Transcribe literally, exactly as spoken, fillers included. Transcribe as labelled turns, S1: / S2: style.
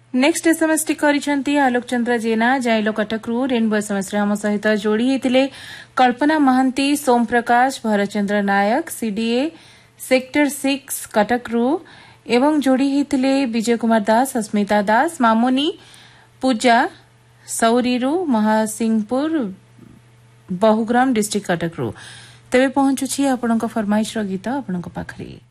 S1: Next SMS T करिसेंती आलोक चंद्र जेना Xylo कटकरू rainbow SMS रे हम सहित जोड़ी हेतिले कल्पना महांती सोम प्रकाश भरचंद्र नायक सीडीए सेक्टर सिक्स कटकरू एवं जोड़ी हेतिले विजय कुमार दास अस्मिता दास मामुनी पूजा सौरीरू महासिंहपुर बहुग्राम डिस्ट्रिक्ट कटकरू तेबे पहुंचुछि आपनक फरमाइश रो गीत आपनक पाखरे।